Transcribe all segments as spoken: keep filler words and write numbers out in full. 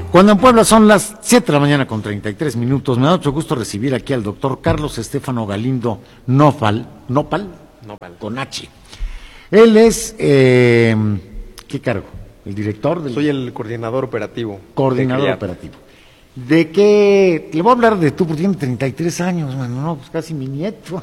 Cuando en Puebla son las siete de la mañana con treinta y tres minutos, me da mucho gusto recibir aquí al doctor Carlos Estefano Galindo Nopal, Nopal, Nopal. con H. Él es, eh, ¿qué cargo? El director del... Soy el coordinador operativo. Coordinador de operativo. ¿De qué? Le voy a hablar de tú, porque tiene treinta y tres años, mano, no, pues casi mi nieto.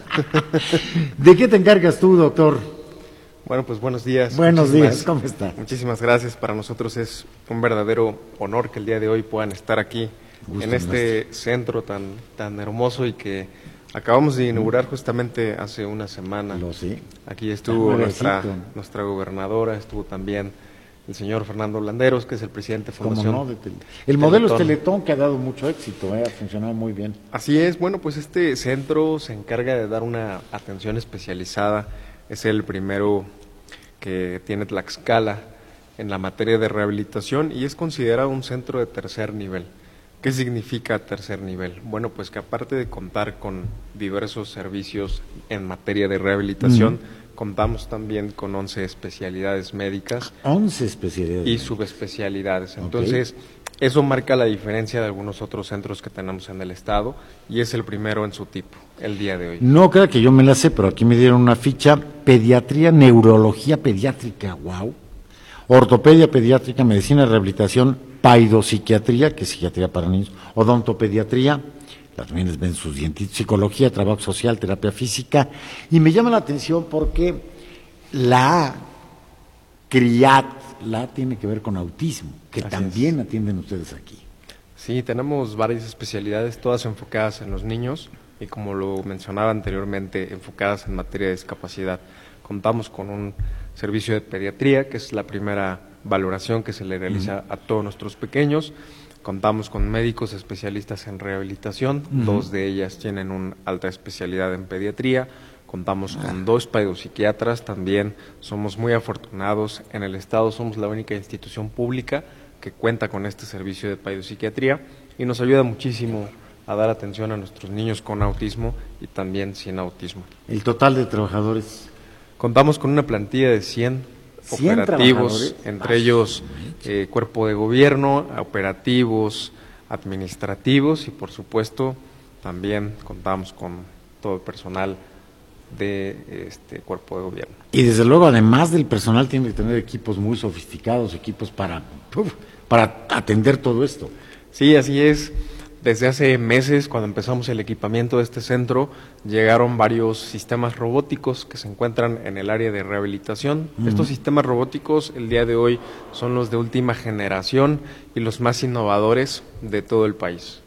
¿De qué te encargas tú, doctor? Bueno, pues buenos días. Buenos días, ¿cómo está? Muchísimas gracias. Para nosotros es un verdadero honor que el día de hoy puedan estar aquí Gusto en este nuestro. centro tan, tan hermoso y que acabamos de inaugurar justamente hace una semana. Lo sí. Aquí estuvo nuestra, nuestra gobernadora, estuvo también el señor Fernando Landeros, que es el presidente de Fundación. No? De tel... El modelo es Teletón, que ha dado mucho éxito, ¿eh? Ha funcionado muy bien. Así es. Bueno, pues este centro se encarga de dar una atención especializada. Es el primero que tiene Tlaxcala en la materia de rehabilitación y es considerado un centro de tercer nivel. ¿Qué significa tercer nivel? Bueno, pues que aparte de contar con diversos servicios en materia de rehabilitación, mm. contamos también con once especialidades médicas. once especialidades. Y subespecialidades. Entonces, okay. Eso marca la diferencia de algunos otros centros que tenemos en el estado y es el primero en su tipo el día de hoy. No crea que yo me la sé, pero aquí me dieron una ficha: pediatría, neurología pediátrica, wow, ortopedia pediátrica, medicina de rehabilitación, paidopsiquiatría, que es psiquiatría para niños, odontopediatría, también les ven sus dientitos, psicología, trabajo social, terapia física, y me llama la atención porque la CRIAT, la tiene que ver con autismo, que Así también es. Atienden ustedes aquí. Sí, tenemos varias especialidades, todas enfocadas en los niños y, como lo mencionaba anteriormente, enfocadas en materia de discapacidad. Contamos con un servicio de pediatría, que es la primera valoración que se le realiza uh-huh. a todos nuestros pequeños. Contamos con médicos especialistas en rehabilitación, uh-huh. dos de ellas tienen una alta especialidad en pediatría. Contamos con dos paidopsiquiatras, también somos muy afortunados en el estado, somos la única institución pública que cuenta con este servicio de paidopsiquiatría y nos ayuda muchísimo a dar atención a nuestros niños con autismo y también sin autismo. ¿El total de trabajadores? Contamos con una plantilla de cien, cien operativos, entre Ay, ellos eh, cuerpo de gobierno, operativos, administrativos y por supuesto también contamos con todo el personal de este cuerpo de gobierno. Y desde luego, además del personal, tiene que tener equipos muy sofisticados, equipos para, uf, para atender todo esto. Sí, así es. Desde hace meses, cuando empezamos el equipamiento de este centro, llegaron varios sistemas robóticos que se encuentran en el área de rehabilitación. Uh-huh. Estos sistemas robóticos, el día de hoy, son los de última generación y los más innovadores de todo el país.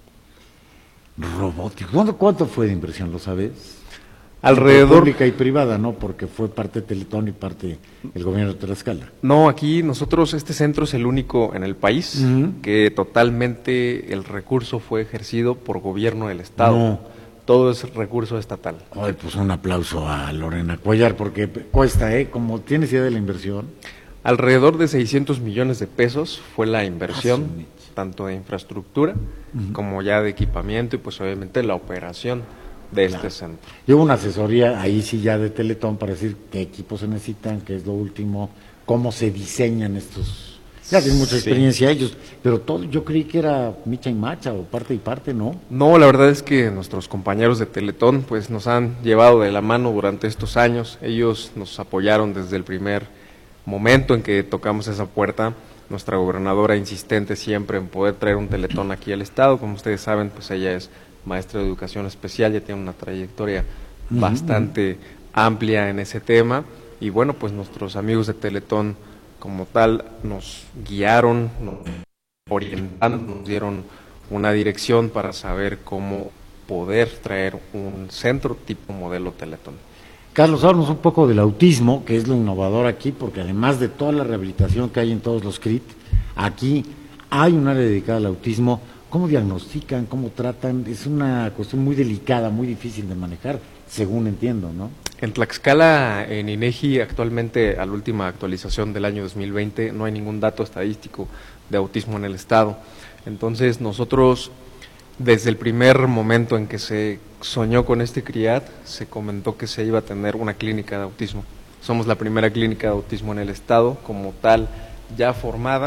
Robótico. ¿Cuánto, cuánto fue de inversión, lo sabes? Alrededor... Pública y privada, ¿no? Porque fue parte de Teletón y parte del gobierno de Tlaxcala. No, aquí nosotros, este centro es el único en el país uh-huh. que totalmente el recurso fue ejercido por gobierno del estado. No. Todo es recurso estatal. Ay, pues un aplauso a Lorena Cuellar, porque cuesta, ¿eh? Como tienes idea de la inversión. Alrededor de seiscientos millones de pesos fue la inversión, ah, tanto de infraestructura uh-huh. como ya de equipamiento y pues obviamente la operación de claro. este centro. Llevo una asesoría ahí sí ya de Teletón para decir qué equipos se necesitan, qué es lo último, cómo se diseñan estos. Ya tienen mucha experiencia sí. ellos, pero todo yo creí que era micha y macha o parte y parte, ¿no? No, la verdad es que nuestros compañeros de Teletón pues nos han llevado de la mano durante estos años. Ellos nos apoyaron desde el primer momento en que tocamos esa puerta. Nuestra gobernadora insistente siempre en poder traer un Teletón aquí al estado. Como ustedes saben, pues ella es maestra de educación especial, ya tiene una trayectoria uh-huh. bastante amplia en ese tema y bueno, pues nuestros amigos de Teletón como tal nos guiaron, nos orientaron, nos dieron una dirección para saber cómo poder traer un centro tipo modelo Teletón. Carlos, háblanos un poco del autismo, que es lo innovador aquí, porque además de toda la rehabilitación que hay en todos los C R I T, aquí hay un área dedicada al autismo. ¿Cómo diagnostican? ¿Cómo tratan? Es una cuestión muy delicada, muy difícil de manejar, según entiendo, ¿no? En Tlaxcala, en INEGI, actualmente, a la última actualización del año dos mil veinte, no hay ningún dato estadístico de autismo en el estado. Entonces, nosotros, desde el primer momento en que se soñó con este CRIAT, se comentó que se iba a tener una clínica de autismo. Somos la primera clínica de autismo en el estado, como tal, ya formada,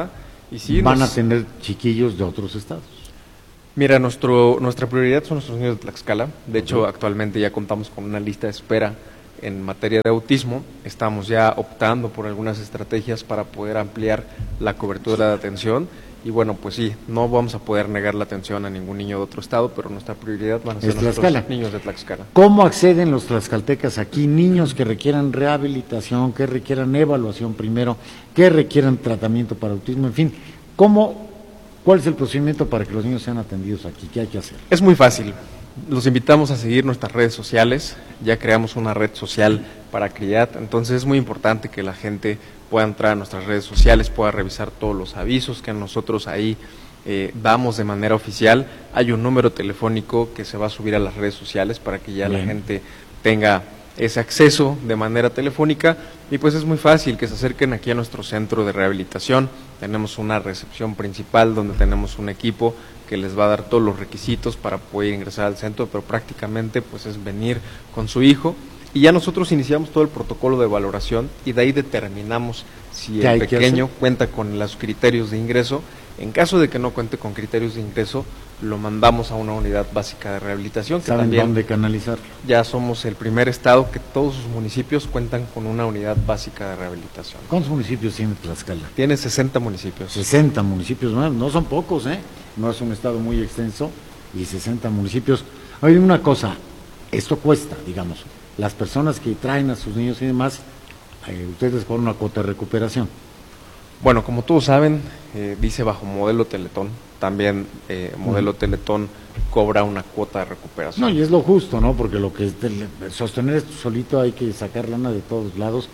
Y sí, van nos... a tener chiquillos de otros estados. Mira, nuestro, nuestra prioridad son nuestros niños de Tlaxcala. De hecho, actualmente ya contamos con una lista de espera en materia de autismo. Estamos ya optando por algunas estrategias para poder ampliar la cobertura de atención. Y bueno, pues sí, no vamos a poder negar la atención a ningún niño de otro estado, pero nuestra prioridad van a ser Es nuestros Tlaxcala. niños de Tlaxcala. ¿Cómo acceden los tlaxcaltecas aquí? Niños que requieran rehabilitación, que requieran evaluación primero, que requieran tratamiento para autismo, en fin. ¿Cómo, cuál es el procedimiento para que los niños sean atendidos aquí? ¿Qué hay que hacer? Es muy fácil. Los invitamos a seguir nuestras redes sociales. Ya creamos una red social para CRIAT, entonces es muy importante que la gente pueda entrar a nuestras redes sociales, pueda revisar todos los avisos que nosotros ahí eh, damos de manera oficial. Hay un número telefónico que se va a subir a las redes sociales para que ya Bien. la gente tenga ese acceso de manera telefónica, y pues es muy fácil que se acerquen aquí a nuestro centro de rehabilitación. Tenemos una recepción principal donde tenemos un equipo que les va a dar todos los requisitos para poder ingresar al centro, pero prácticamente pues es venir con su hijo y ya nosotros iniciamos todo el protocolo de valoración y de ahí determinamos si el pequeño cuenta con los criterios de ingreso. En caso de que no cuente con criterios de ingreso, lo mandamos a una unidad básica de rehabilitación. Que ¿Saben también dónde canalizarlo? Ya somos el primer estado que todos sus municipios cuentan con una unidad básica de rehabilitación. ¿Cuántos municipios tiene Tlaxcala? Tiene sesenta municipios. sesenta municipios, no, no son pocos, ¿eh? No es un estado muy extenso y sesenta municipios. Oye, una cosa, esto cuesta, digamos, las personas que traen a sus niños y demás, eh, ustedes les cobran una cuota de recuperación. Bueno, como todos saben, eh, dice bajo modelo Teletón, también eh, modelo uh-huh. Teletón cobra una cuota de recuperación. No, y es lo justo, ¿no? Porque lo que es de, sostener esto solito hay que sacar lana de todos lados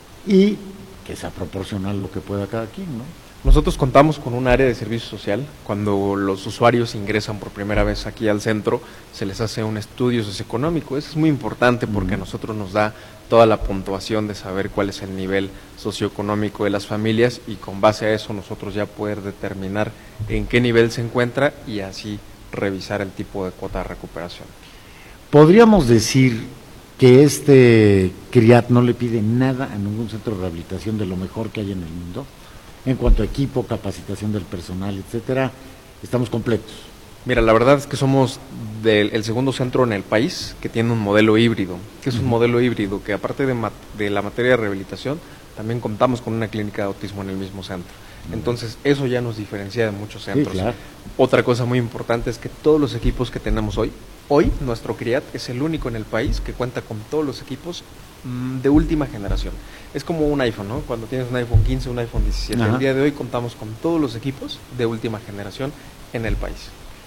y que sea proporcional lo que pueda cada quien, ¿no? Nosotros contamos con un área de servicio social. Cuando los usuarios ingresan por primera vez aquí al centro, se les hace un estudio socioeconómico. Eso es muy importante porque a nosotros nos da toda la puntuación de saber cuál es el nivel socioeconómico de las familias y con base a eso nosotros ya poder determinar en qué nivel se encuentra y así revisar el tipo de cuota de recuperación. ¿Podríamos decir que este CRIAT no le pide nada a ningún centro de rehabilitación de lo mejor que hay en el mundo? En cuanto a equipo, capacitación del personal, etcétera, estamos completos. Mira, la verdad es que somos del, el segundo centro en el país que tiene un modelo híbrido. ¿Qué es un uh-huh. modelo híbrido? Que aparte de, mat, de la materia de rehabilitación, también contamos con una clínica de autismo en el mismo centro. Uh-huh. Entonces, eso ya nos diferencia de muchos centros. Sí, claro. Otra cosa muy importante es que todos los equipos que tenemos hoy, hoy nuestro CRIAT es el único en el país que cuenta con todos los equipos mmm, de última generación. Es como un iPhone, ¿no? Cuando tienes un iPhone quince, un iPhone diecisiete. Ajá. El día de hoy contamos con todos los equipos de última generación en el país.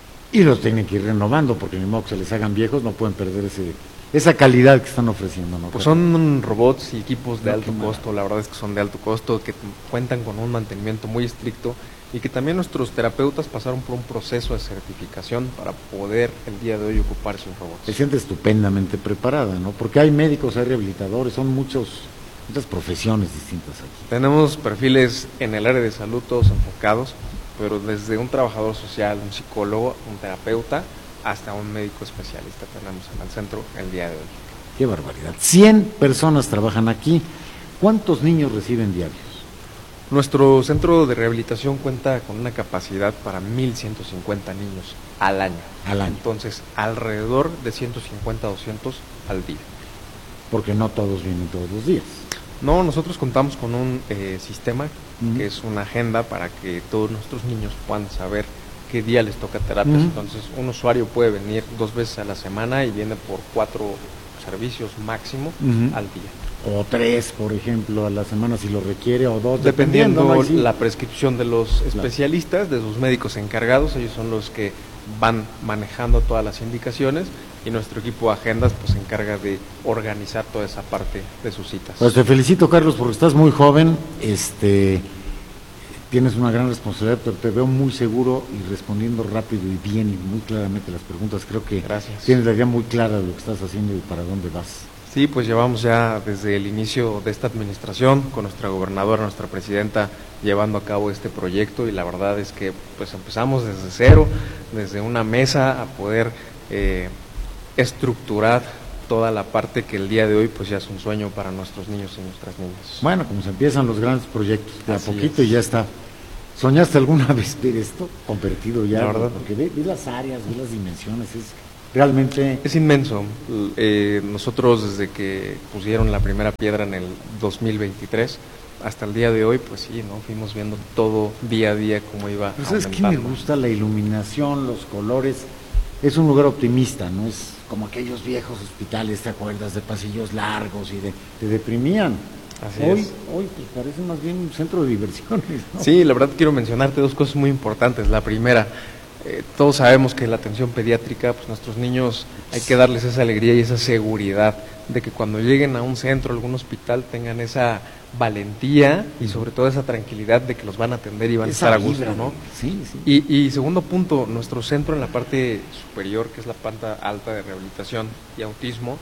Y los tienen que ir renovando, porque ni modo que se les hagan viejos, no pueden perder ese esa calidad que están ofreciendo, ¿no? Pues son robots y equipos de no, alto costo, la verdad es que son de alto costo, que cuentan con un mantenimiento muy estricto y que también nuestros terapeutas pasaron por un proceso de certificación para poder el día de hoy ocupar sus robots. Se siente estupendamente preparada, ¿no? Porque hay médicos, hay rehabilitadores, son muchos... muchas profesiones distintas aquí. Tenemos perfiles en el área de salud todos enfocados, pero desde un trabajador social, un psicólogo, un terapeuta, hasta un médico especialista tenemos en el centro el día de hoy. ¡Qué barbaridad! cien personas trabajan aquí. ¿Cuántos niños reciben diarios? Nuestro centro de rehabilitación cuenta con una capacidad para mil ciento cincuenta niños al año. Al año. Entonces, alrededor de ciento cincuenta a doscientos al día. Porque no todos vienen todos los días. No, nosotros contamos con un eh, sistema uh-huh. que es una agenda para que todos nuestros niños puedan saber qué día les toca terapias. Uh-huh. Entonces, un usuario puede venir dos veces a la semana y viene por cuatro servicios máximo uh-huh. al día. O tres, por ejemplo, a la semana si lo requiere, o dos. Dependiendo, dependiendo ¿no? sí. la prescripción de los especialistas, claro. de sus médicos encargados, ellos son los que van manejando todas las indicaciones y nuestro equipo de agendas pues se encarga de organizar toda esa parte de sus citas. Pues te felicito, Carlos, porque estás muy joven, este, tienes una gran responsabilidad, pero te veo muy seguro y respondiendo rápido y bien y muy claramente las preguntas. Creo que Gracias. tienes la idea muy clara de lo que estás haciendo y para dónde vas. Sí, pues llevamos ya desde el inicio de esta administración con nuestra gobernadora, nuestra presidenta, llevando a cabo este proyecto y la verdad es que pues empezamos desde cero, desde una mesa a poder eh, estructurar toda la parte que el día de hoy pues ya es un sueño para nuestros niños y nuestras niñas. Bueno, como se empiezan los grandes proyectos, de Así a poquito es. Y ya está ¿Soñaste alguna vez ver esto convertido ya? La verdad. Porque ve, ve las áreas, ve las dimensiones, es realmente... Es inmenso. Eh, nosotros desde que pusieron la primera piedra en el dos mil veintitrés hasta el día de hoy, pues sí, ¿no? Fuimos viendo todo día a día cómo iba Pues es que me aumentando. gusta la iluminación, los colores. Es un lugar optimista, ¿no? Es como aquellos viejos hospitales, ¿te acuerdas? De pasillos largos y de te deprimían. Así hoy, es. hoy pues parece más bien un centro de diversiones, ¿no? Sí, la verdad quiero mencionarte dos cosas muy importantes. La primera, eh, todos sabemos que la atención pediátrica, pues nuestros niños hay que darles esa alegría y esa seguridad de que cuando lleguen a un centro, a algún hospital, tengan esa valentía y sobre todo esa tranquilidad de que los van a atender y van a Esa estar a gusto, vibra, ¿no? Sí, sí. Y, y segundo punto, nuestro centro en la parte superior, que es la planta alta de rehabilitación y autismo,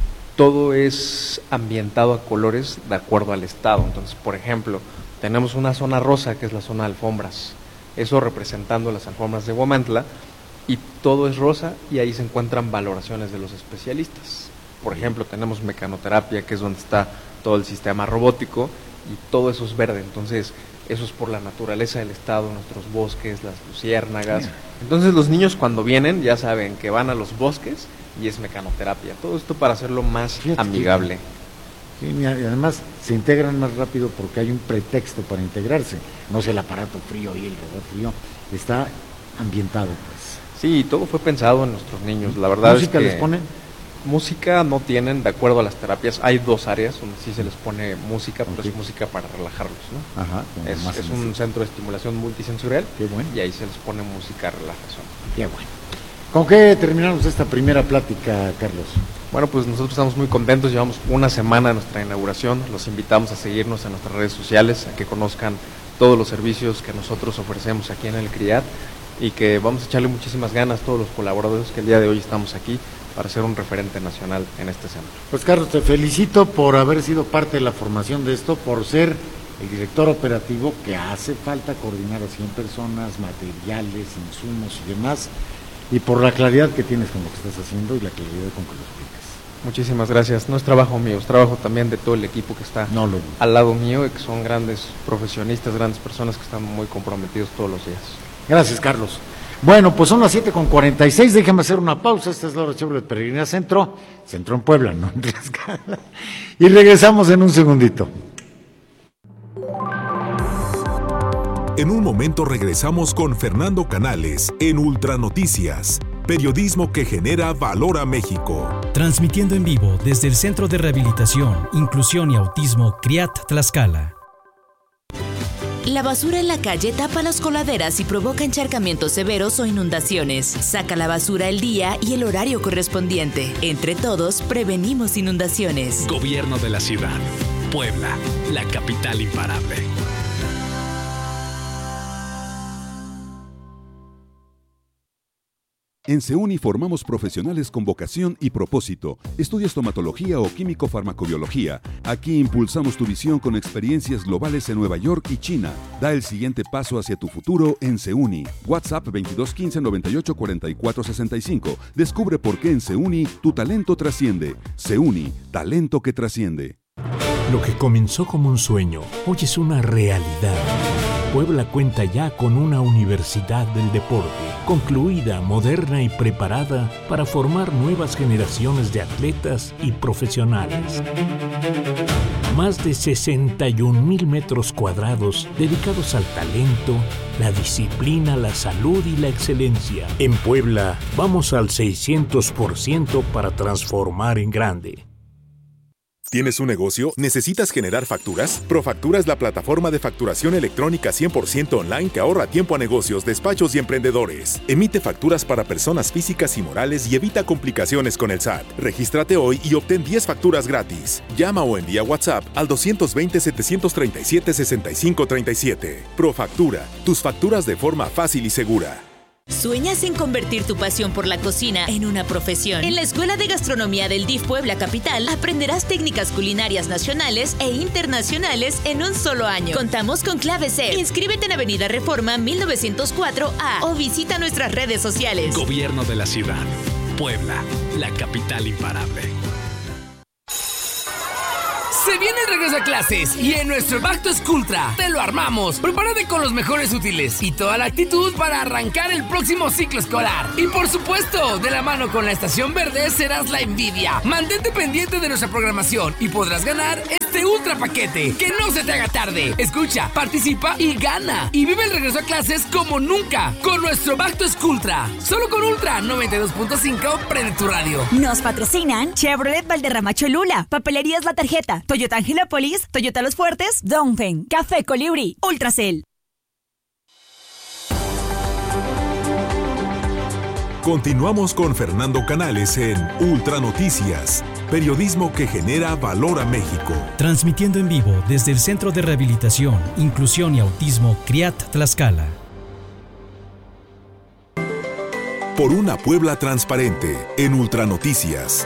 todo es ambientado a colores de acuerdo al estado. Entonces, por ejemplo, tenemos una zona rosa que es la zona de alfombras, eso representando las alfombras de Huamantla, y todo es rosa y ahí se encuentran valoraciones de los especialistas. Por ejemplo, tenemos mecanoterapia, que es donde está todo el sistema robótico, y todo eso es verde. Entonces, eso es por la naturaleza del estado, nuestros bosques, las luciérnagas. Entonces, los niños cuando vienen ya saben que van a los bosques y es mecanoterapia. Todo esto para hacerlo más Fíjate amigable. Sí, mira, y además se integran más rápido porque hay un pretexto para integrarse. No es el aparato frío y el robot frío, está ambientado, pues. Sí, todo fue pensado en nuestros niños. La verdad ¿Música es que les ponen? música no tienen, de acuerdo a las terapias. Hay dos áreas donde sí se les pone música, pero Ok. es música para relajarlos, ¿no? Ajá. como Es, más es en un ese- centro de estimulación multisensorial Qué bueno. y ahí se les pone música de relajación. Qué bueno. ¿Con qué terminamos esta primera plática, Carlos? Bueno, pues nosotros estamos muy contentos, llevamos una semana de nuestra inauguración, los invitamos a seguirnos en nuestras redes sociales, a que conozcan todos los servicios que nosotros ofrecemos aquí en el CRIAT y que vamos a echarle muchísimas ganas a todos los colaboradores que el día de hoy estamos aquí para ser un referente nacional en este centro. Pues Carlos, te felicito por haber sido parte de la formación de esto, por ser el director operativo, que hace falta coordinar a cien personas, materiales, insumos y demás, y por la claridad que tienes con lo que estás haciendo y la claridad con que lo explicas. Muchísimas gracias. No es trabajo mío, es trabajo también de todo el equipo que está No lo al lado mío y que son grandes profesionistas, grandes personas que están muy comprometidos todos los días. Gracias, Carlos. Bueno, pues son las siete con cuarenta y seis, déjame hacer una pausa. Esta es la hora Chevrolet Peregrina Centro, Centro en Puebla, no en Tlaxcala. Y regresamos en un segundito. En un momento regresamos con Fernando Canales en Ultranoticias, periodismo que genera valor a México. Transmitiendo en vivo desde el Centro de Rehabilitación, Inclusión y Autismo CRIAT Tlaxcala. La basura en la calle tapa las coladeras y provoca encharcamientos severos o inundaciones. Saca la basura el día y el horario correspondiente. Entre todos, prevenimos inundaciones. Gobierno de la ciudad. Puebla, la capital imparable. En CEUNI formamos profesionales con vocación y propósito. ¿Estudia estomatología o químico-farmacobiología? Aquí impulsamos tu visión con experiencias globales en Nueva York y China. Da el siguiente paso hacia tu futuro en CEUNI. WhatsApp veintidós quince noventa y ocho cuarenta y cuatro sesenta y cinco. Descubre por qué en CEUNI tu talento trasciende. CEUNI, talento que trasciende. Lo que comenzó como un sueño, hoy es una realidad. Puebla cuenta ya con una universidad del deporte, concluida, moderna y preparada para formar nuevas generaciones de atletas y profesionales. Más de sesenta y un mil metros cuadrados dedicados al talento, la disciplina, la salud y la excelencia. En Puebla, vamos al seiscientos por ciento para transformar en grande. ¿Tienes un negocio? ¿Necesitas generar facturas? Profactura es la plataforma de facturación electrónica cien por ciento online que ahorra tiempo a negocios, despachos y emprendedores. Emite facturas para personas físicas y morales y evita complicaciones con el S A T. Regístrate hoy y obtén diez facturas gratis. Llama o envía WhatsApp al dos dos cero, siete tres siete, seis cinco tres siete. Profactura, tus facturas de forma fácil y segura. ¿Sueñas en convertir tu pasión por la cocina en una profesión? En la Escuela de Gastronomía del D I F Puebla Capital aprenderás técnicas culinarias nacionales e internacionales en un solo año. Contamos con clave C. Inscríbete en Avenida Reforma mil novecientos cuatro A o visita nuestras redes sociales. Gobierno de la ciudad. Puebla, la capital imparable. Se viene el regreso a clases y en nuestro Back to School Ultra te lo armamos. Prepárate con los mejores útiles y toda la actitud para arrancar el próximo ciclo escolar. Y por supuesto, de la mano con la Estación Verde serás la envidia. Mantente pendiente de nuestra programación y podrás ganar este ultra paquete. Que no se te haga tarde. Escucha, participa y gana. Y vive el regreso a clases como nunca con nuestro Back to School Ultra. Solo con Ultra noventa y dos punto cinco, prende tu radio. Nos patrocinan Chevrolet Valderrama Cholula, Papelerías La Tarjeta, Toyota Angelópolis, Toyota Los Fuertes, Dongfeng, Café Colibrí, Ultracel. Continuamos con Fernando Canales en Ultra Noticias, periodismo que genera valor a México. Transmitiendo en vivo desde el Centro de Rehabilitación, Inclusión y Autismo CRIAT Tlaxcala. Por una Puebla transparente en Ultra Noticias.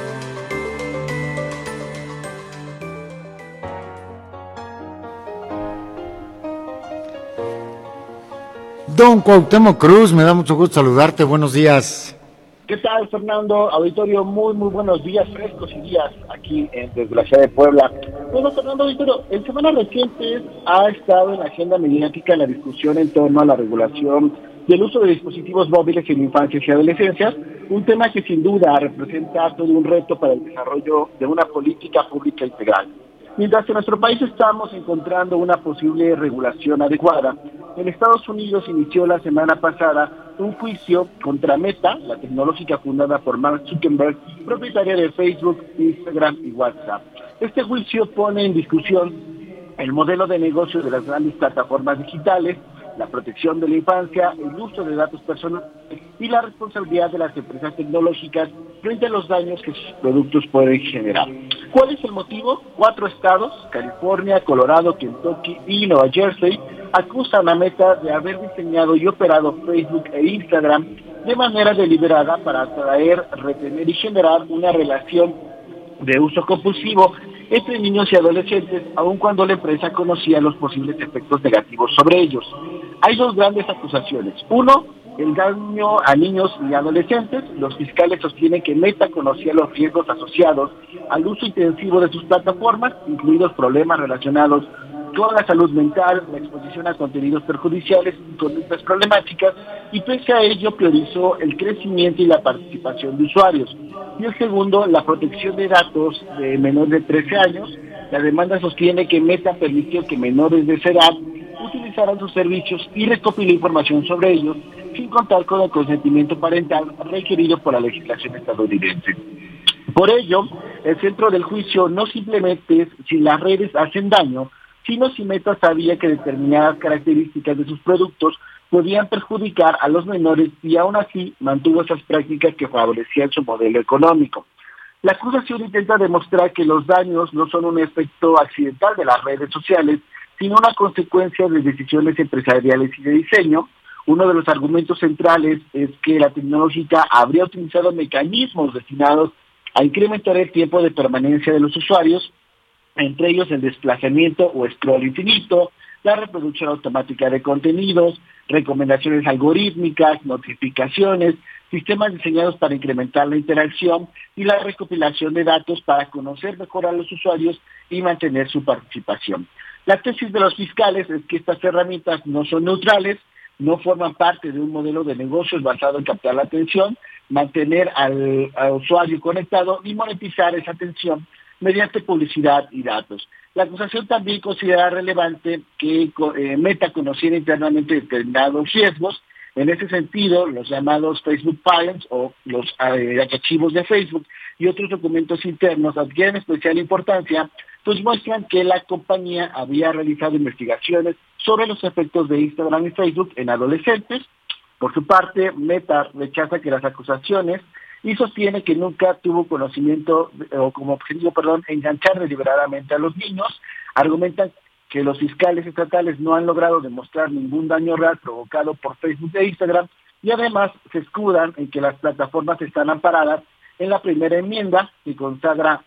Don Cuauhtémoc Cruz, me da mucho gusto saludarte, buenos días. ¿Qué tal, Fernando? Auditorio, muy, muy buenos días, frescos y días aquí en, desde la ciudad de Puebla. Bueno, Fernando, auditorio, en semanas recientes ha estado en la agenda mediática la discusión en torno a la regulación del uso de dispositivos móviles en infancias y adolescencias, un tema que sin duda representa todo un reto para el desarrollo de una política pública integral. Mientras en nuestro país estamos encontrando una posible regulación adecuada, en Estados Unidos inició la semana pasada un juicio contra Meta, la tecnológica fundada por Mark Zuckerberg, propietaria de Facebook, Instagram y WhatsApp. Este juicio pone en discusión el modelo de negocio de las grandes plataformas digitales, la protección de la infancia, el uso de datos personales y la responsabilidad de las empresas tecnológicas frente a los daños que sus productos pueden generar. ¿Cuál es el motivo? Cuatro estados, California, Colorado, Kentucky y Nueva Jersey, acusan a Meta de haber diseñado y operado Facebook e Instagram de manera deliberada para atraer, retener y generar una relación de uso compulsivo entre niños y adolescentes, aun cuando la empresa conocía los posibles efectos negativos sobre ellos. Hay dos grandes acusaciones. Uno, el daño a niños y adolescentes. Los fiscales sostienen que Meta conocía los riesgos asociados al uso intensivo de sus plataformas, incluidos problemas relacionados con la salud mental, la exposición a contenidos perjudiciales y conductas problemáticas, y pese a ello priorizó el crecimiento y la participación de usuarios. Y el segundo, la protección de datos de menores de trece años. La demanda sostiene que Meta permitió que menores de esa edad utilizaran sus servicios y recopiló información sobre ellos sin contar con el consentimiento parental requerido por la legislación estadounidense. Por ello, el centro del juicio no simplemente es si las redes hacen daño, sino si Meta sabía que determinadas características de sus productos podían perjudicar a los menores y aún así mantuvo esas prácticas que favorecían su modelo económico. La acusación intenta demostrar que los daños no son un efecto accidental de las redes sociales, sino una consecuencia de decisiones empresariales y de diseño. Uno de los argumentos centrales es que la tecnológica habría utilizado mecanismos destinados a incrementar el tiempo de permanencia de los usuarios, entre ellos el desplazamiento o scroll infinito, la reproducción automática de contenidos, recomendaciones algorítmicas, notificaciones, sistemas diseñados para incrementar la interacción y la recopilación de datos para conocer mejor a los usuarios y mantener su participación. La tesis de los fiscales es que estas herramientas no son neutrales, no forman parte de un modelo de negocios basado en captar la atención, mantener al, al usuario conectado y monetizar esa atención mediante publicidad y datos. La acusación también considera relevante que eh, Meta conociera internamente determinados riesgos. En ese sentido, los llamados Facebook Files o los eh, archivos de Facebook y otros documentos internos adquieren especial importancia, pues muestran que la compañía había realizado investigaciones sobre los efectos de Instagram y Facebook en adolescentes. Por su parte, Meta rechaza que las acusaciones y sostiene que nunca tuvo conocimiento o como objetivo, perdón, enganchar deliberadamente a los niños. Argumentan que los fiscales estatales no han logrado demostrar ningún daño real provocado por Facebook e Instagram y además se escudan en que las plataformas están amparadas en la primera enmienda que consagra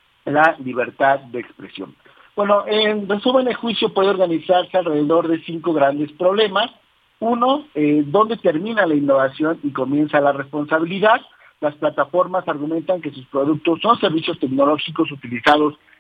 la libertad de expresión. Bueno, en resumen, el juicio puede organizarse alrededor de cinco grandes problemas. Uno, eh, ¿dónde termina la innovación y comienza la responsabilidad? Las plataformas argumentan que sus productos son servicios tecnológicos utilizados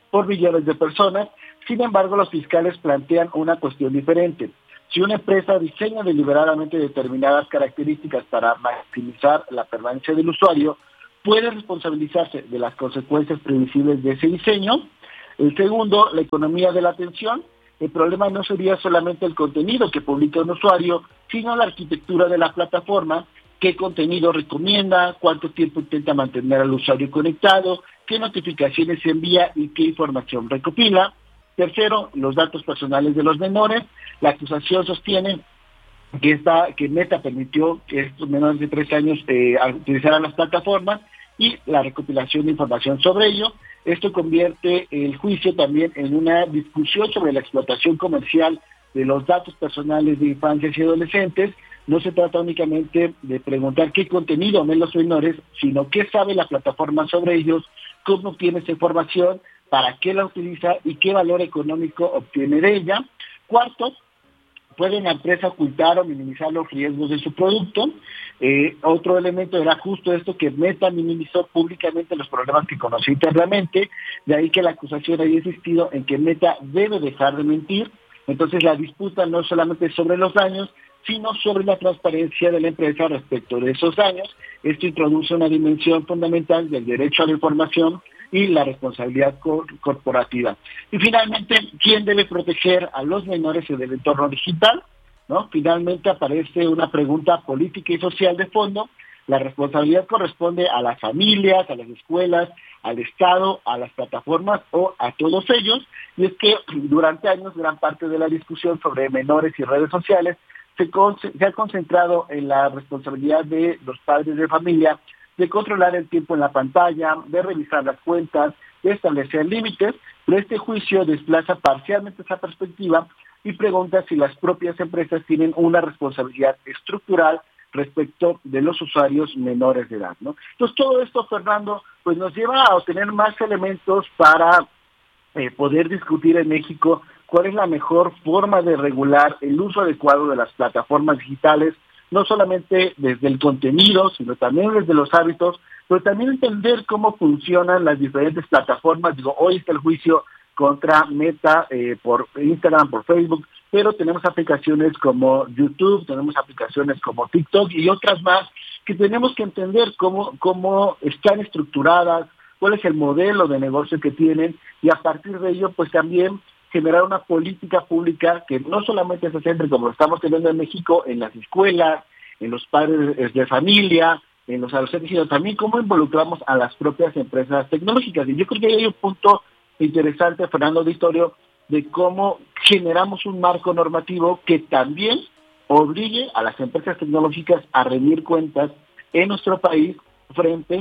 por millones de personas. Sin embargo, los fiscales plantean una cuestión diferente. Si una empresa diseña deliberadamente determinadas características para maximizar la permanencia del usuario, puede responsabilizarse de las consecuencias previsibles de ese diseño. El segundo, la economía de la atención. El problema no sería solamente el contenido que publica un usuario, sino la arquitectura de la plataforma, qué contenido recomienda, cuánto tiempo intenta mantener al usuario conectado, qué notificaciones envía y qué información recopila. Tercero, los datos personales de los menores. La acusación sostiene que, esta, que Meta permitió que estos menores de tres años eh, utilizaran las plataformas y la recopilación de información sobre ello. Esto convierte el juicio también en una discusión sobre la explotación comercial de los datos personales de infancias y adolescentes. No se trata únicamente de preguntar qué contenido ven los menores, sino qué sabe la plataforma sobre ellos, cómo obtiene esa información, para qué la utiliza y qué valor económico obtiene de ella. Cuarto, puede una empresa ocultar o minimizar los riesgos de su producto. Eh, otro elemento era justo esto, que Meta minimizó públicamente los problemas que conoció internamente, de ahí que la acusación haya insistido en que Meta debe dejar de mentir. Entonces la disputa no solamente sobre los daños, sino sobre la transparencia de la empresa respecto de esos daños. Esto introduce una dimensión fundamental del derecho a la información y la responsabilidad cor- corporativa. Y finalmente, ¿quién debe proteger a los menores en el entorno digital? ¿No? Finalmente aparece una pregunta política y social de fondo. La responsabilidad corresponde a las familias, a las escuelas, al Estado, a las plataformas o a todos ellos. Y es que durante años gran parte de la discusión sobre menores y redes sociales se, con- se ha concentrado en la responsabilidad de los padres de familia de controlar el tiempo en la pantalla, de revisar las cuentas, de establecer límites, pero este juicio desplaza parcialmente esa perspectiva y pregunta si las propias empresas tienen una responsabilidad estructural respecto de los usuarios menores de edad, ¿no? Entonces todo esto, Fernando, pues nos lleva a obtener más elementos para eh, poder discutir en México cuál es la mejor forma de regular el uso adecuado de las plataformas digitales, no solamente desde el contenido, sino también desde los hábitos, pero también entender cómo funcionan las diferentes plataformas. Digo, hoy está el juicio contra Meta eh, por Instagram, por Facebook, pero tenemos aplicaciones como YouTube, tenemos aplicaciones como TikTok y otras más que tenemos que entender cómo, cómo están estructuradas, cuál es el modelo de negocio que tienen y a partir de ello pues también generar una política pública que no solamente se centre, como lo estamos teniendo en México, en las escuelas, en los padres de familia, en los adolescentes, sino también cómo involucramos a las propias empresas tecnológicas. Y yo creo que hay un punto interesante, Fernando Auditorio, de cómo generamos un marco normativo que también obligue a las empresas tecnológicas a rendir cuentas en nuestro país frente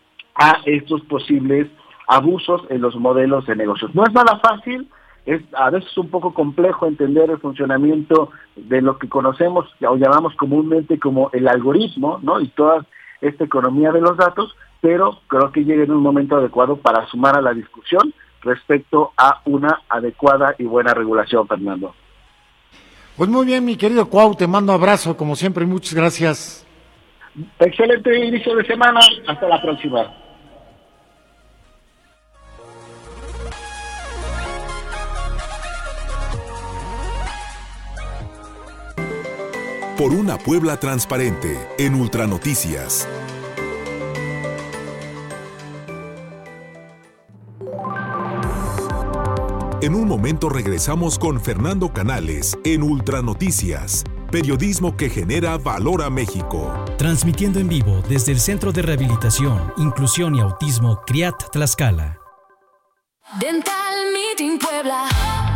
a estos posibles abusos en los modelos de negocios. No es nada fácil. Es a veces un poco complejo entender el funcionamiento de lo que conocemos o llamamos comúnmente como el algoritmo, ¿no? Y toda esta economía de los datos, pero creo que llega en un momento adecuado para sumar a la discusión respecto a una adecuada y buena regulación, Fernando. Pues muy bien, mi querido Cuau, te mando abrazo, como siempre, muchas gracias. Excelente inicio de semana, hasta la próxima. Por una Puebla transparente, en Ultranoticias. En un momento regresamos con Fernando Canales en Ultranoticias, periodismo que genera valor a México. Transmitiendo en vivo desde el Centro de Rehabilitación, Inclusión y Autismo CRIAT Tlaxcala. Dental Meeting Puebla.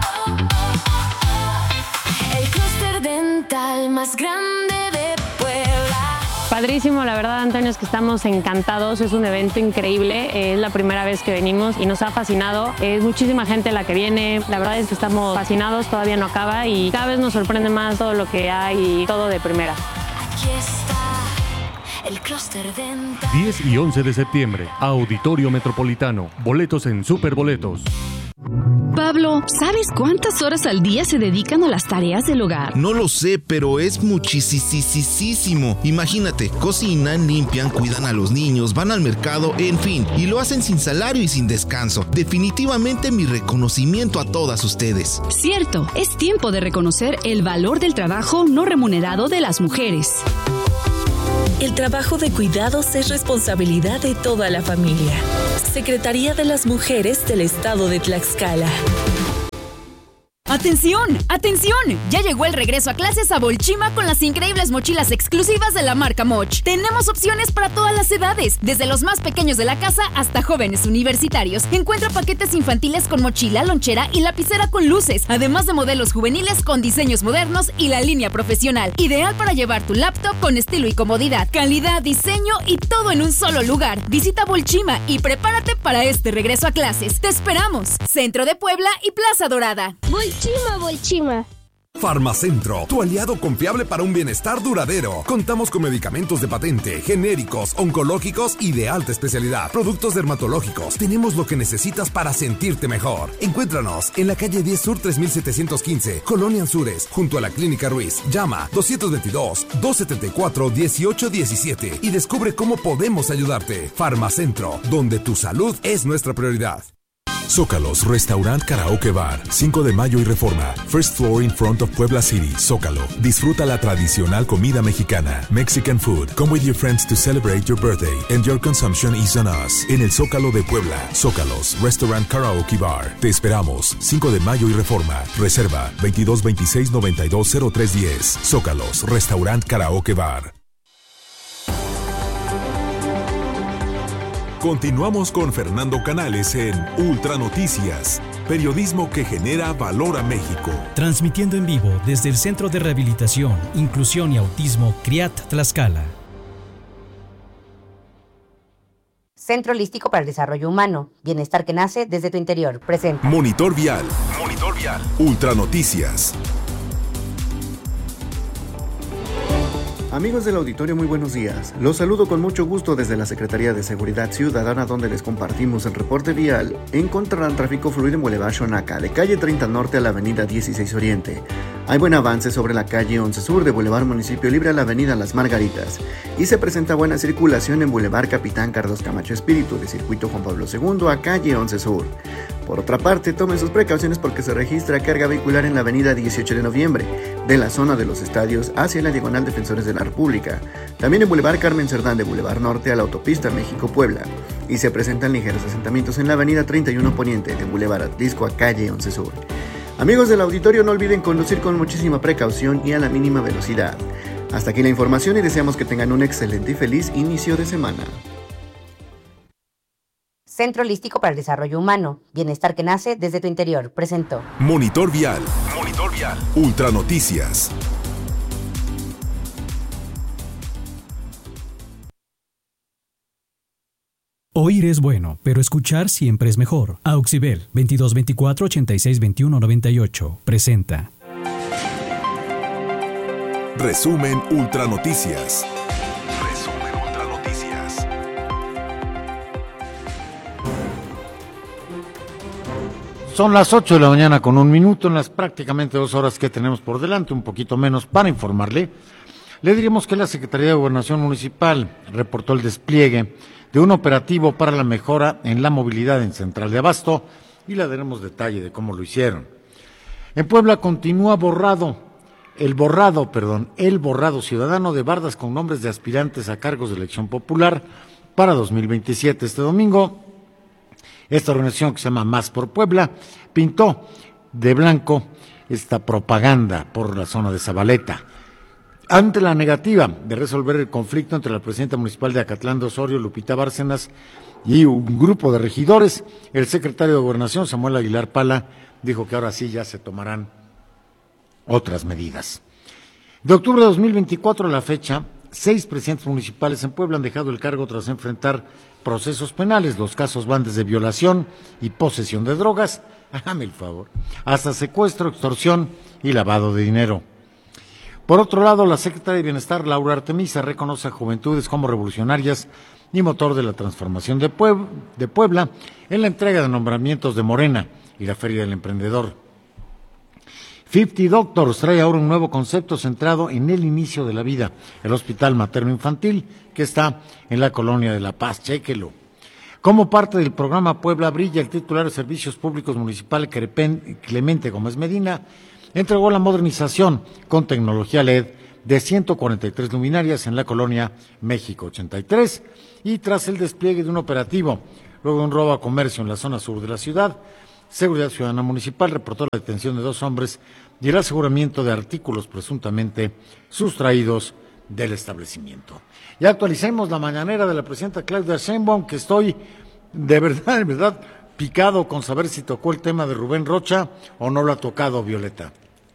El clúster dental más grande de Puebla. Padrísimo, la verdad, Antonio, es que estamos encantados, es un evento increíble, es la primera vez que venimos y nos ha fascinado, es muchísima gente la que viene, la verdad es que estamos fascinados, todavía no acaba y cada vez nos sorprende más todo lo que hay y todo de primera. Aquí está el clúster dental. diez y once de septiembre, Auditorio Metropolitano, boletos en Superboletos. Pablo, ¿sabes cuántas horas al día se dedican a las tareas del hogar? No lo sé, pero es muchísimo. Imagínate, cocinan, limpian, cuidan a los niños, van al mercado, en fin, y lo hacen sin salario y sin descanso. Definitivamente mi reconocimiento a todas ustedes. Cierto, es tiempo de reconocer el valor del trabajo no remunerado de las mujeres. El trabajo de cuidados es responsabilidad de toda la familia. Secretaría de las Mujeres del Estado de Tlaxcala. ¡Atención! ¡Atención! Ya llegó el regreso a clases a Bolchima con las increíbles mochilas exclusivas de la marca Moch. Tenemos opciones para todas las edades, desde los más pequeños de la casa hasta jóvenes universitarios. Encuentra paquetes infantiles con mochila, lonchera y lapicera con luces, además de modelos juveniles con diseños modernos y la línea profesional. Ideal para llevar tu laptop con estilo y comodidad, calidad, diseño y todo en un solo lugar. Visita Bolchima y prepárate para este regreso a clases. ¡Te esperamos! Centro de Puebla y Plaza Dorada. Bolchima, Bolchima. Farmacentro, tu aliado confiable para un bienestar duradero. Contamos con medicamentos de patente, genéricos, oncológicos y de alta especialidad. Productos dermatológicos. Tenemos lo que necesitas para sentirte mejor. Encuéntranos en la calle diez Sur tres mil setecientos quince, Colonia Anzures, junto a la Clínica Ruiz. Llama dos dos dos, dos siete cuatro, uno ocho uno siete y descubre cómo podemos ayudarte. Farmacentro, donde tu salud es nuestra prioridad. Zócalos Restaurant Karaoke Bar, cinco de mayo y Reforma. First floor in front of Puebla City, Zócalo. Disfruta la tradicional comida mexicana, Mexican food. Come with your friends to celebrate your birthday and your consumption is on us. En el Zócalo de Puebla, Zócalos Restaurant Karaoke Bar. Te esperamos, cinco de mayo y Reforma. Reserva veintidós veintiséis noventa y dos cero tres diez. Zócalos Restaurant Karaoke Bar. Continuamos con Fernando Canales en Ultra Noticias, periodismo que genera valor a México. Transmitiendo en vivo desde el Centro de Rehabilitación, Inclusión y Autismo CRIAT Tlaxcala. Centro Holístico para el Desarrollo Humano. Bienestar que nace desde tu interior. Presenta. Monitor Vial. Monitor Vial. Ultra Noticias. Amigos del auditorio, muy buenos días. Los saludo con mucho gusto desde la Secretaría de Seguridad Ciudadana, donde les compartimos el reporte vial. Encontrarán tráfico fluido en Boulevard Xonaca, de calle treinta Norte a la avenida dieciséis Oriente. Hay buen avance sobre la calle once Sur, de Boulevard Municipio Libre a la avenida Las Margaritas. Y se presenta buena circulación en Boulevard Capitán Carlos Camacho Espíritu, de Circuito Juan Pablo segundo a calle once Sur. Por otra parte, tomen sus precauciones porque se registra carga vehicular en la avenida dieciocho de noviembre, de la zona de los estadios hacia la diagonal Defensores de la República. También en Boulevard Carmen Cerdán de Boulevard Norte a la autopista México-Puebla. Y se presentan ligeros asentamientos en la avenida treinta y uno Poniente, de Boulevard Atlisco a calle once Sur. Amigos del auditorio, no olviden conducir con muchísima precaución y a la mínima velocidad. Hasta aquí la información y deseamos que tengan un excelente y feliz inicio de semana. Centro Holístico para el Desarrollo Humano. Bienestar que nace desde tu interior. Presentó. Monitor Vial. Monitor Vial. Ultra Noticias. Oír es bueno, pero escuchar siempre es mejor. Auxibel veintidós veinticuatro ochenta y seis veintiuno noventa y ocho presenta. Resumen Ultra Noticias. Son las ocho de la mañana con un minuto, en las prácticamente dos horas que tenemos por delante, un poquito menos para informarle. Le diremos que la Secretaría de Gobernación Municipal reportó el despliegue de un operativo para la mejora en la movilidad en Central de Abasto y le daremos detalle de cómo lo hicieron. En Puebla continúa borrado, el borrado, perdón, el borrado ciudadano de bardas con nombres de aspirantes a cargos de elección popular para dos mil veintisiete. Este domingo, esta organización que se llama Más por Puebla pintó de blanco esta propaganda por la zona de Zabaleta. Ante la negativa de resolver el conflicto entre la presidenta municipal de Acatlán de Osorio, Lupita Bárcenas, y un grupo de regidores, el secretario de Gobernación, Samuel Aguilar Pala, dijo que ahora sí ya se tomarán otras medidas. De octubre de dos mil veinticuatro a la fecha, seis presidentes municipales en Puebla han dejado el cargo tras enfrentar procesos penales. Los casos van desde violación y posesión de drogas, hágame el favor, hasta secuestro, extorsión y lavado de dinero. Por otro lado, la secretaria de Bienestar, Laura Artemisa, reconoce a Juventudes como revolucionarias y motor de la transformación de, Pueb- de Puebla en la entrega de nombramientos de Morena y la Feria del Emprendedor. cincuenta Doctors trae ahora un nuevo concepto centrado en el inicio de la vida, el Hospital Materno Infantil, que está en la Colonia de La Paz. Chéquelo. Como parte del programa Puebla Brilla, el titular de Servicios Públicos Municipal Clemente Gómez Medina entregó la modernización con tecnología L E D de ciento cuarenta y tres luminarias en la Colonia México ochenta y tres, y tras el despliegue de un operativo, luego de un robo a comercio en la zona sur de la ciudad, Seguridad Ciudadana Municipal reportó la detención de dos hombres y el aseguramiento de artículos presuntamente sustraídos del establecimiento. Ya actualicemos la mañanera de la presidenta Claudia Sheinbaum, que estoy de verdad, de verdad picado con saber si tocó el tema de Rubén Rocha o no lo ha tocado, Violeta.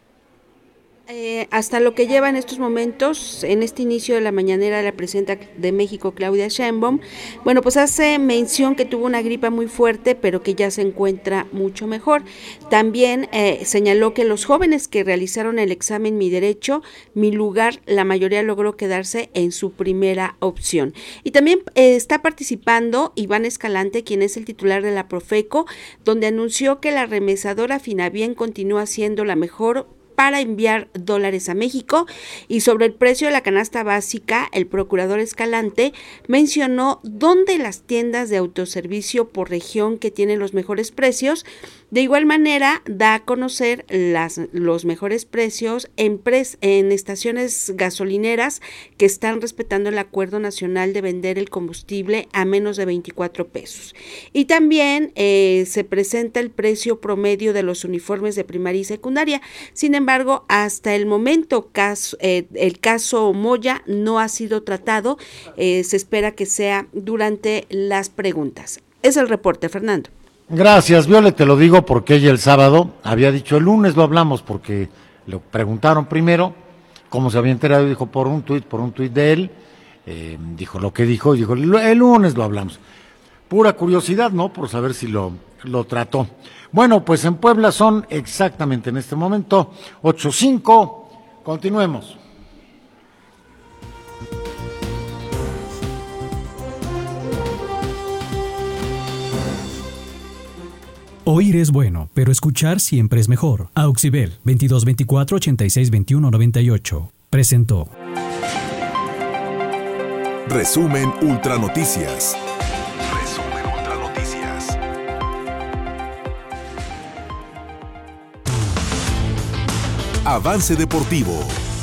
Eh, hasta lo que lleva en estos momentos, en este inicio de la mañanera de la presidenta de México, Claudia Sheinbaum, bueno, pues hace mención que tuvo una gripa muy fuerte, pero que ya se encuentra mucho mejor. También eh, señaló que los jóvenes que realizaron el examen Mi Derecho, Mi Lugar, la mayoría logró quedarse en su primera opción. Y también eh, está participando Iván Escalante, quien es el titular de la Profeco, donde anunció que la remesadora Finabien continúa siendo la mejor para enviar dólares a México. Y sobre el precio de la canasta básica, el procurador Escalante mencionó dónde las tiendas de autoservicio por región que tienen los mejores precios. De igual manera, da a conocer las, los mejores precios en, pres, en estaciones gasolineras que están respetando el acuerdo nacional de vender el combustible a menos de veinticuatro pesos. Y también eh, se presenta el precio promedio de los uniformes de primaria y secundaria. Sin embargo, hasta el momento caso, eh, el caso Moya no ha sido tratado. Eh, se espera que sea durante las preguntas. Es el reporte, Fernando. Gracias, Viole, te lo digo porque ella el sábado había dicho, el lunes lo hablamos, porque le preguntaron primero cómo se había enterado, y dijo por un tuit, por un tuit de él, eh, dijo lo que dijo, y dijo, el lunes lo hablamos. Pura curiosidad, ¿no? Por saber si lo, lo trató. Bueno, pues en Puebla son exactamente en este momento ocho cinco, continuemos. Oír es bueno, pero escuchar siempre es mejor. Auxibel veintidós veinticuatro ochenta y seis veintiuno noventa y ocho presentó. Resumen Ultra Noticias. Resumen Ultra Noticias. Avance deportivo.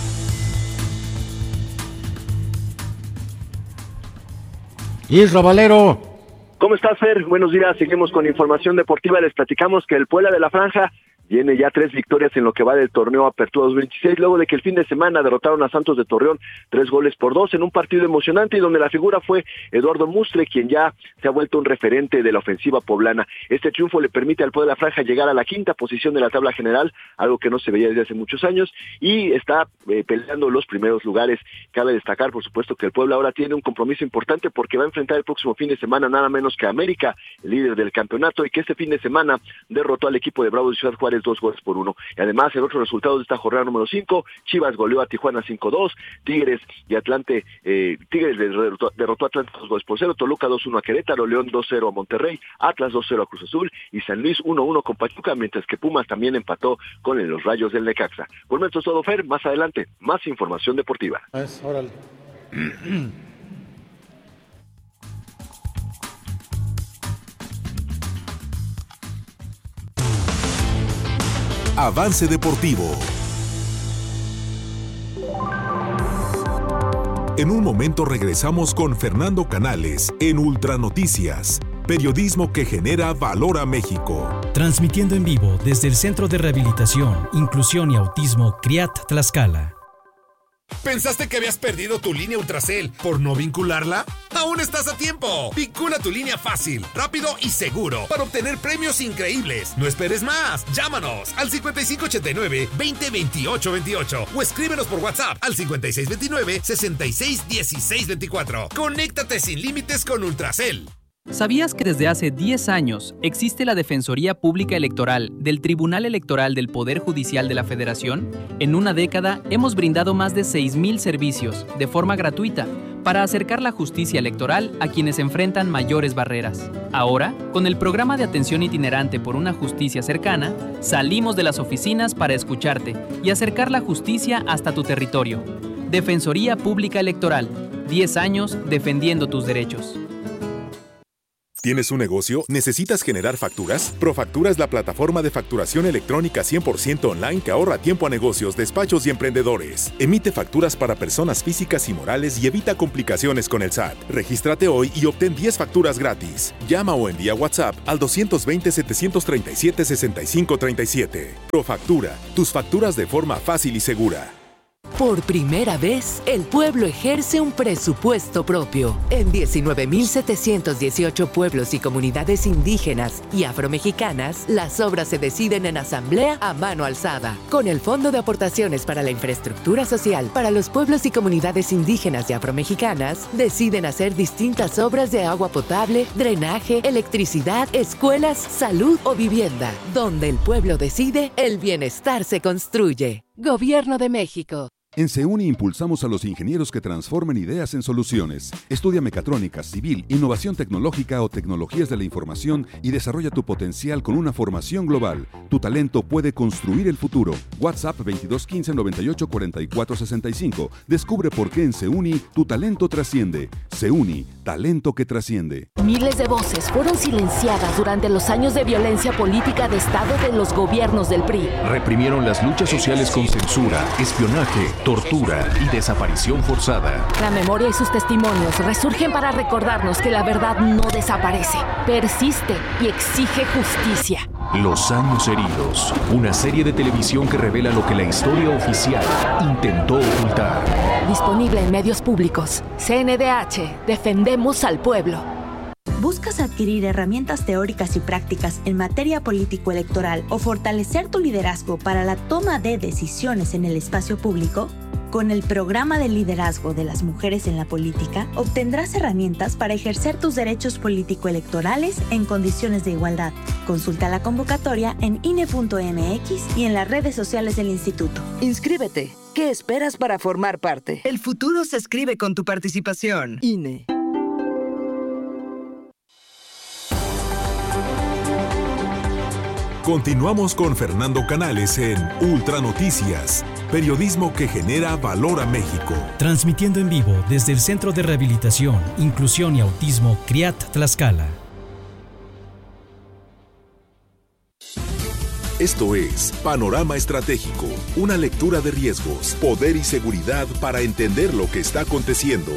Isra Valero. ¿Cómo estás, Fer? Buenos días, seguimos con información deportiva. Les platicamos que el Puebla de la Franja tiene ya tres victorias en lo que va del torneo Apertura dos mil veintiséis, luego de que el fin de semana derrotaron a Santos de Torreón tres goles por dos en un partido emocionante y donde la figura fue Eduardo Mustre, quien ya se ha vuelto un referente de la ofensiva poblana. Este triunfo le permite al Puebla de la Franja llegar a la quinta posición de la tabla general, algo que no se veía desde hace muchos años, y está eh, peleando los primeros lugares. Cabe destacar, por supuesto, que el Puebla ahora tiene un compromiso importante porque va a enfrentar el próximo fin de semana nada menos que a América, el líder del campeonato, y que este fin de semana derrotó al equipo de Bravo de Ciudad Juárez dos goles por uno. Y además, el otro resultado de esta jornada número cinco, Chivas goleó a Tijuana cinco dos, Tigres y Atlante, eh, Tigres derrotó, derrotó a Atlante dos goles por cero, Toluca dos uno a Querétaro, León dos cero a Monterrey, Atlas dos cero a Cruz Azul y San Luis uno uno con Pachuca, mientras que Pumas también empató con los Rayos del Necaxa. Por lo menos es todo, Fer, más adelante, más información deportiva. Es, órale. Avance deportivo. En un momento regresamos con Fernando Canales en Ultra Noticias, periodismo que genera valor a México. Transmitiendo en vivo desde el Centro de Rehabilitación, Inclusión y Autismo CRIAT Tlaxcala. ¿Pensaste que habías perdido tu línea Ultracel por no vincularla? ¡Aún estás a tiempo! Vincula tu línea fácil, rápido y seguro para obtener premios increíbles. No esperes más. Llámanos al cincuenta y cinco ochenta y nueve, veinte veintiocho veintiocho o escríbenos por WhatsApp al cincuenta y seis veintinueve, sesenta y seis dieciséis veinticuatro. Conéctate sin límites con Ultracel. ¿Sabías que desde hace diez años existe la Defensoría Pública Electoral del Tribunal Electoral del Poder Judicial de la Federación? En una década hemos brindado más de seis mil servicios de forma gratuita para acercar la justicia electoral a quienes enfrentan mayores barreras. Ahora, con el programa de atención itinerante por una justicia cercana, salimos de las oficinas para escucharte y acercar la justicia hasta tu territorio. Defensoría Pública Electoral, diez años defendiendo tus derechos. ¿Tienes un negocio? ¿Necesitas generar facturas? Profactura es la plataforma de facturación electrónica cien por ciento online que ahorra tiempo a negocios, despachos y emprendedores. Emite facturas para personas físicas y morales y evita complicaciones con el S A T. Regístrate hoy y obtén diez facturas gratis. Llama o envía WhatsApp al dos dos cero, siete tres siete, seis cinco tres siete. Profactura, tus facturas de forma fácil y segura. Por primera vez, el pueblo ejerce un presupuesto propio. En diecinueve mil setecientos dieciocho pueblos y comunidades indígenas y afromexicanas, las obras se deciden en asamblea a mano alzada. Con el Fondo de Aportaciones para la Infraestructura Social para los pueblos y comunidades indígenas y afromexicanas, deciden hacer distintas obras de agua potable, drenaje, electricidad, escuelas, salud o vivienda. Donde el pueblo decide, el bienestar se construye. Gobierno de México. En CEUNI impulsamos a los ingenieros que transformen ideas en soluciones. Estudia mecatrónica, civil, innovación tecnológica o tecnologías de la información y desarrolla tu potencial con una formación global. Tu talento puede construir el futuro. WhatsApp veintidós quince, noventa y ocho, cuarenta y cuatro sesenta y cinco. Descubre por qué en CEUNI tu talento trasciende. CEUNI, talento que trasciende. Miles de voces fueron silenciadas durante los años de violencia política de Estado de los gobiernos del P R I. Reprimieron las luchas sociales con censura, espionaje, tortura y desaparición forzada. La memoria y sus testimonios resurgen para recordarnos que la verdad no desaparece, persiste y exige justicia. Los años heridos, una serie de televisión que revela lo que la historia oficial intentó ocultar. Disponible en medios públicos. C N D H, defendemos al pueblo. ¿Buscas adquirir herramientas teóricas y prácticas en materia político-electoral o fortalecer tu liderazgo para la toma de decisiones en el espacio público? Con el programa de liderazgo de las mujeres en la política, obtendrás herramientas para ejercer tus derechos político-electorales en condiciones de igualdad. Consulta la convocatoria en I N E punto M X y en las redes sociales del instituto. Inscríbete. ¿Qué esperas para formar parte? El futuro se escribe con tu participación. I N E. Continuamos con Fernando Canales en Ultra Noticias, periodismo que genera valor a México. Transmitiendo en vivo desde el Centro de Rehabilitación, Inclusión y Autismo CRIAT Tlaxcala. Esto es Panorama Estratégico, una lectura de riesgos, poder y seguridad para entender lo que está aconteciendo.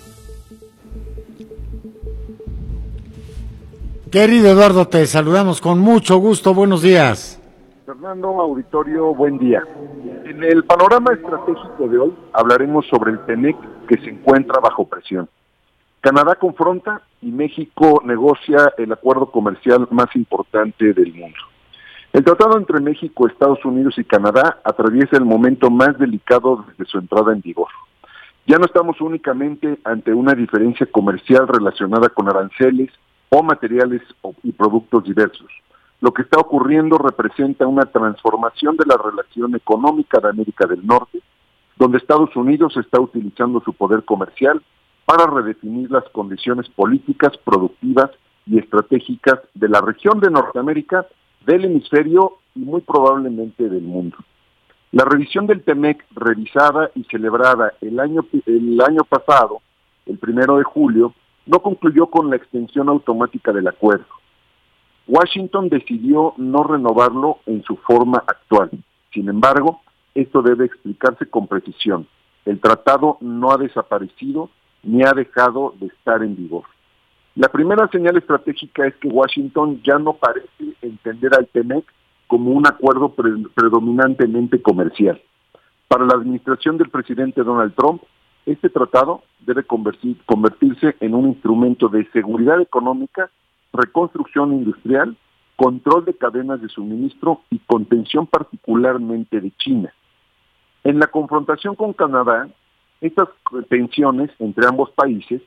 Querido Eduardo, te saludamos con mucho gusto. Buenos días. Fernando, auditorio, buen día. En el panorama estratégico de hoy hablaremos sobre el T E M E C que se encuentra bajo presión. Canadá confronta y México negocia el acuerdo comercial más importante del mundo. El tratado entre México, Estados Unidos y Canadá atraviesa el momento más delicado desde su entrada en vigor. Ya no estamos únicamente ante una diferencia comercial relacionada con aranceles o materiales y productos diversos. Lo que está ocurriendo representa una transformación de la relación económica de América del Norte, donde Estados Unidos está utilizando su poder comercial para redefinir las condiciones políticas, productivas y estratégicas de la región de Norteamérica, del hemisferio y muy probablemente del mundo. La revisión del T E M E C, revisada y celebrada el año, el año pasado, el primero de julio, no concluyó con la extensión automática del acuerdo. Washington decidió no renovarlo en su forma actual. Sin embargo, esto debe explicarse con precisión. El tratado no ha desaparecido ni ha dejado de estar en vigor. La primera señal estratégica es que Washington ya no parece entender al T E M E C como un acuerdo pre- predominantemente comercial. Para la administración del presidente Donald Trump, este tratado debe convertir, convertirse en un instrumento de seguridad económica, reconstrucción industrial, control de cadenas de suministro y contención particularmente de China. En la confrontación con Canadá, estas tensiones entre ambos países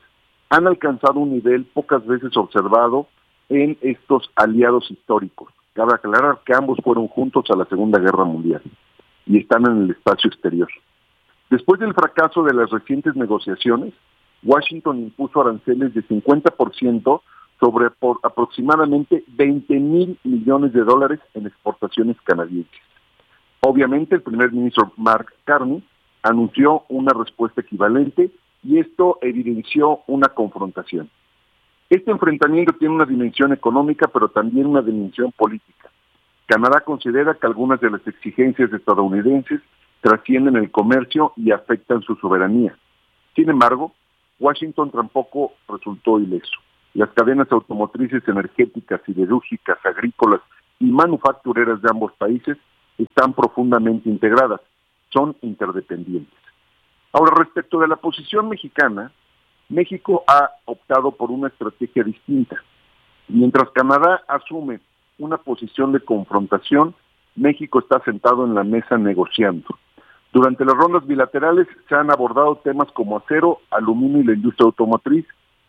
han alcanzado un nivel pocas veces observado en estos aliados históricos. Cabe aclarar que ambos fueron juntos a la Segunda Guerra Mundial y están en el espacio exterior. Después del fracaso de las recientes negociaciones, Washington impuso aranceles de cincuenta por ciento sobre por aproximadamente veinte mil millones de dólares en exportaciones canadienses. Obviamente, el primer ministro Mark Carney anunció una respuesta equivalente y esto evidenció una confrontación. Este enfrentamiento tiene una dimensión económica, pero también una dimensión política. Canadá considera que algunas de las exigencias estadounidenses trascienden el comercio y afectan su soberanía. Sin embargo, Washington tampoco resultó ileso. Las cadenas automotrices, energéticas, siderúrgicas, agrícolas y manufactureras de ambos países están profundamente integradas, son interdependientes. Ahora, respecto de la posición mexicana, México ha optado por una estrategia distinta. Mientras Canadá asume una posición de confrontación, México está sentado en la mesa negociando. Durante las rondas bilaterales se han abordado temas como acero, aluminio y la industria automotriz,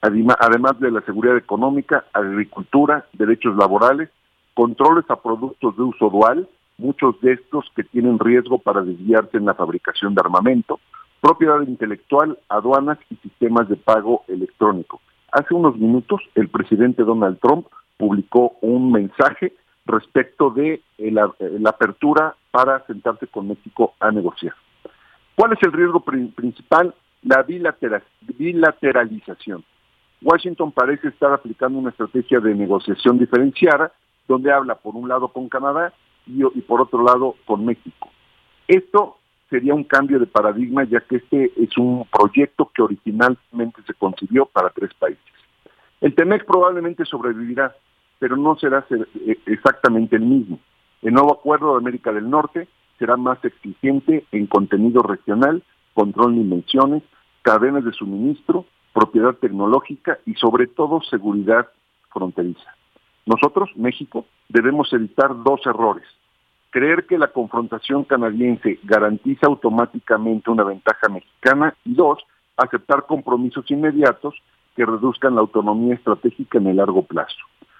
además de la seguridad económica, agricultura, derechos laborales, controles a productos de uso dual, muchos de estos que tienen riesgo para desviarse en la fabricación de armamento, propiedad intelectual, aduanas y sistemas de pago electrónico. Hace unos minutos el presidente Donald Trump publicó un mensaje respecto de la, la apertura para sentarse con México a negociar. ¿Cuál es el riesgo pr- principal? La bilateral, bilateralización. Washington parece estar aplicando una estrategia de negociación diferenciada, donde habla por un lado con Canadá y, y por otro lado con México. Esto sería un cambio de paradigma, ya que este es un proyecto que originalmente se concibió para tres países. El TEMEC probablemente sobrevivirá, pero no será exactamente el mismo. El nuevo acuerdo de América del Norte será más exigente en contenido regional, control de dimensiones, cadenas de suministro, propiedad tecnológica y sobre todo seguridad fronteriza. Nosotros, México, debemos evitar dos errores. Creer que la confrontación canadiense garantiza automáticamente una ventaja mexicana y dos, aceptar compromisos inmediatos que reduzcan la autonomía estratégica en el largo plazo.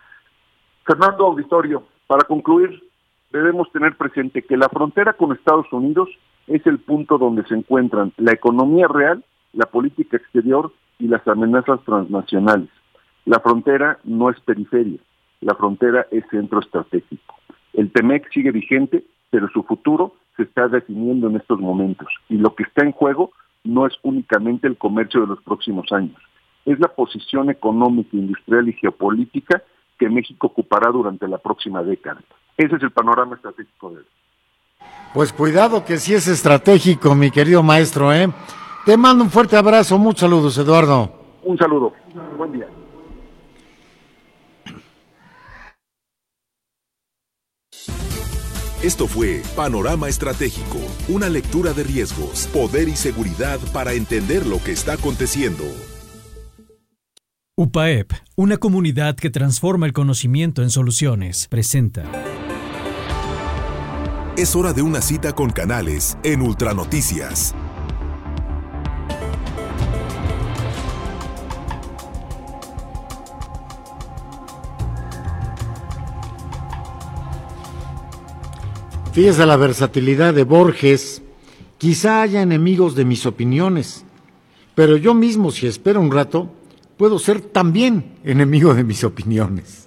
Fernando Auditorio, para concluir, debemos tener presente que la frontera con Estados Unidos es el punto donde se encuentran la economía real, la política exterior y las amenazas transnacionales. La frontera no es periferia, la frontera es centro estratégico. El TEMEC sigue vigente, pero su futuro se está definiendo en estos momentos y lo que está en juego no es únicamente el comercio de los próximos años, es la posición económica, industrial y geopolítica que México ocupará durante la próxima década. Ese es el panorama estratégico de él. Pues cuidado que sí es estratégico, mi querido maestro, ¿eh? Te mando un fuerte abrazo, muchos saludos, Eduardo. Un saludo, buen día. Esto fue Panorama Estratégico, una lectura de riesgos, poder y seguridad para entender lo que está aconteciendo. U P A E P, una comunidad que transforma el conocimiento en soluciones, presenta. Es hora de una cita con Canales en Ultranoticias. Fíjese la versatilidad de Borges. Quizá haya enemigos de mis opiniones, pero yo mismo, si espero un rato, puedo ser también enemigo de mis opiniones.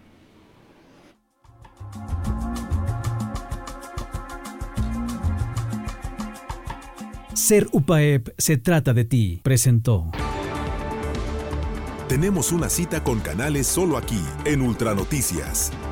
Ser U P A E P se trata de ti, presentó. Tenemos una cita con Canales solo aquí, en Ultranoticias.